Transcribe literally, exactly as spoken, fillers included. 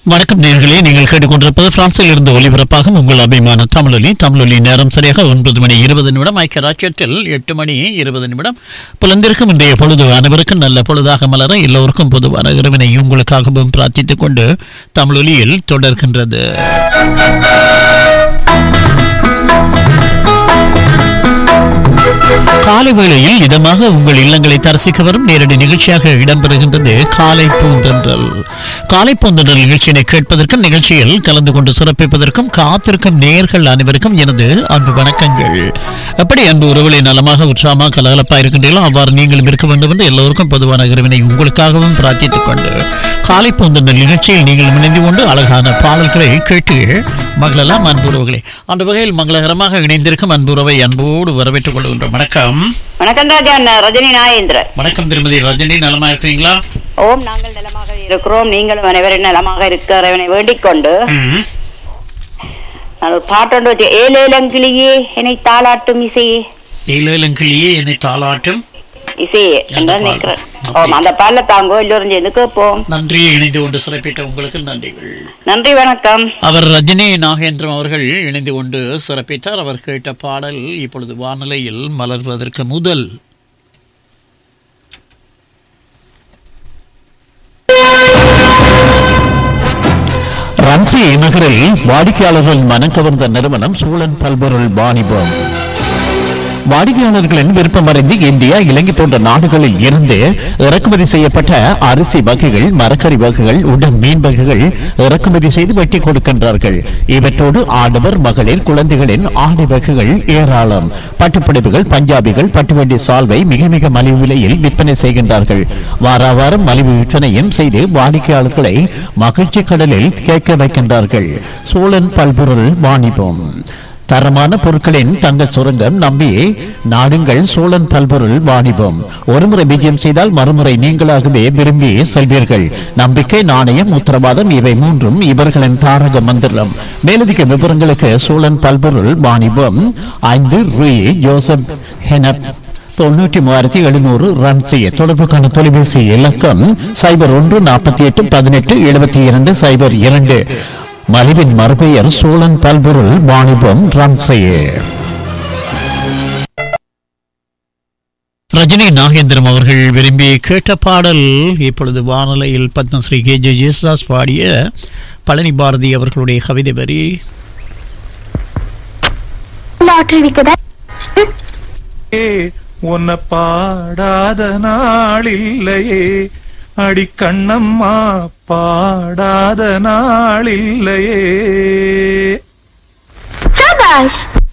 வணக்கம் நேயர்களே, நீங்கள் கேட்டுக்கொண்டிருப்பது பிரான்சில் இருந்து ஒலிபரப்பாகும் உங்கள் அபிமான தமிழொலி. தமிழொலி நேரம் சரியாக ஒன்பது மணி இருபது நிமிடம். ஐக்கிய ராஜ்யத்தில் எட்டு மணி இருபது நிமிடம். புலந்திருக்கும் இன்றைய பொழுது அனைவருக்கும் நல்ல பொழுதாக மலர எல்லோருக்கும் பொதுவான இறைவனை உங்களுக்காகவும் பிரார்த்தித்துக் கொண்டு தமிழொலியில் தொடர்கின்றது. காலை வேளையில் இதமாக உங்கள் இல்லங்களை தரிசிக்க வரும் நேரடி நிகழ்ச்சியாக இடம்பெறுகின்றது காலை பூந்தென்றல். காலை பூந்தென்றல் நிகழ்ச்சியினை கேட்பதற்கும் நிகழ்ச்சியில் கலந்து கொண்டு சிறப்பிப்பதற்கும் காத்திருக்கும் நேயர்கள் அனைவருக்கும் எனது அன்பு வணக்கங்கள். எப்படி அன்பு உறவுகளை நலமாக உற்சாகமாக கலகலப்பா இருக்கின்றீர்களோ அவ்வாறு நீங்களும் இருக்க வேண்டும் என்று எல்லோருக்கும் பொதுவான இறைவனை உங்களுக்காகவும் பிரார்த்தித்துக் கொண்டு காலை பூந்தென்றல் நிகழ்ச்சியில் நீங்கள் இணைந்து கொண்டு அழகான பாடல்களை கேட்டு மகளெல்லாம் அன்பு உறவுகளை அந்த வகையில் மங்களகரமாக இணைந்திருக்கும் அன்பு உறவை அன்போடு வரவேற்றுக் கொள்கின்றோம். வணக்கம். வணக்கம் ராஜா, ரஜினி நாயேந்திரன். வணக்கம் திருமதி ரஜினி, நலமா இருக்கிறீங்களா? ஓம், நாங்கள் நலமாக இருக்கிறோம். நீங்களும் அனைவரும் நலமாக இருக்கிறவனை வேண்டிக் கொண்டு நான் ஒரு பாட்டு வச்சு ஏலேலங்கிளியே என்னை தாளாட்டும் இசையே, ஏலேலங்கிளியே என்னை தாளாட்டும் இசையே என்று நினைக்கிறேன். ஓம், அந்த பாடல தாங்கோ எல்லோரும் சேர்ந்து கேட்போம். நன்றி. இணைந்து கொண்டு சிறப்பிட்ட உங்களுக்கு நன்றிகள். நன்றி, வணக்கம். அவர் ரஜினி நாகேந்திரன் அவர்கள் இணைந்து கொண்டு சிறப்பித்தார். அவர் கேட்ட பாடல் இப்பொழுது வானிலையில் மலர்வதற்கு முதல் ரன்சி நகரில் வாடிக்கையாளர்கள் மனம் கவர்ந்த நிறுவனம் சூழன் பல்பொருள் வாணிபம். வாடிக்கையாளர்களின் விருப்பமறிந்து இந்தியா, இலங்கை போன்ற நாடுகளில் இருந்து இறக்குமதி செய்யப்பட்ட அரிசி வகைகள், மரக்கறி வகைகள், உடன் மீன் வகைகள் இறக்குமதி செய்து வெட்டி கொடுக்கின்றார்கள். இவற்றோடு ஆடவர், மகளிர், குழந்தைகளின் ஆடை வகைகள் ஏராளம். பட்டுப்புடவைகள், பஞ்சாபிகள், பட்டுவண்டி சால்வை மிக மிக மலிவு விலையில் விற்பனை செய்கின்றார்கள். வார வாரம் மலிவு விற்பனையும் செய்து வாடிக்கையாளர்களை மகிழ்ச்சி கடலில் கேட்க வைக்கின்றார்கள். சோழன் பல்பொருள் வாணிபம். தரமான பொருட்களின் தங்க சுரங்கம் நம்பி நாடுங்கள் சோழன் பல்பொருள் வாணிபம். ஒருமுறை விஜயம் செய்தால் மறுமுறை நீங்களாகவே விரும்பி செல்வீர்கள். நம்பிக்கை, நாணயம், உத்தரவாதம் இவை மூன்றும் இவர்களின் தாரக மந்திரம். மேலதிக விவரங்களுக்கு சோழன் பல்பொருள் வாணிபம் ஐந்து ரூ ஜோசப் ஹெனப் தொண்ணூற்றி மூவாயிரத்தி எழுநூறு ரன் செய்ய தொடர்புக்கான தொலைபேசி இலக்கம் சைபர் ஒன்று நாற்பத்தி எட்டு பதினெட்டு எழுபத்தி இரண்டு சைபர் இரண்டு. மலிவின் மறுபெயர் சோழன் பல்பொருள் வாணிபம் ரன்சையே. ரஜினி நாகேந்திரம் அவர்கள் விரும்பி கேட்ட பாடல் இப்பொழுது வானிலையில் பத்மஸ்ரீ கே ஜே ஜேசுதாஸ் பாடிய பழனி பாரதி அவர்களுடைய கவிதை வரி. உன்னை பாடாத நாளில்லையே அடி கண்ணம்மா, பாடாத நாளில்லையே.